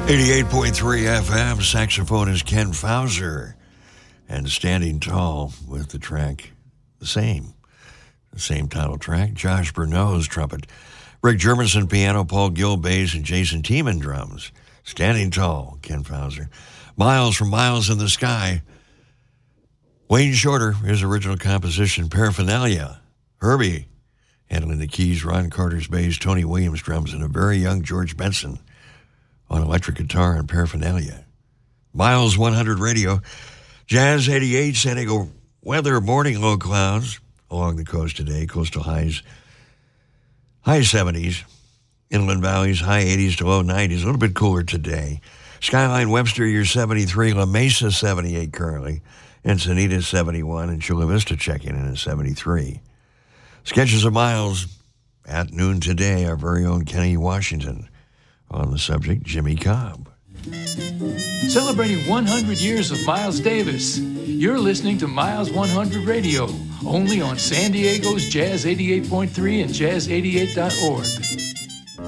88.3 FM, saxophonist Ken Fauser, and Standing Tall with the track, the same title track. Josh Burnow's trumpet, Rick Jermenson piano, Paul Gill bass, and Jason Tiemann drums. Standing Tall, Ken Fauser. Miles from Miles in the Sky. Wayne Shorter, his original composition, Paraphernalia. Herbie handling the keys, Ron Carter's bass, Tony Williams drums, and a very young George Benson on electric guitar and Paraphernalia. Miles 100 Radio. Jazz 88, San Diego weather, morning low clouds along the coast today. Coastal highs, high 70s. Inland valleys, high 80s to low 90s. A little bit cooler today. Skyline Webster, you're 73. La Mesa, 78 currently. Encinitas, 71. And Chula Vista checking in at 73. Sketches of Miles at noon today. Our very own Kenny Washington. On the subject, Jimmy Cobb. Celebrating 100 years of Miles Davis. You're listening to Miles 100 Radio, only on San Diego's Jazz 88.3 and Jazz88.org.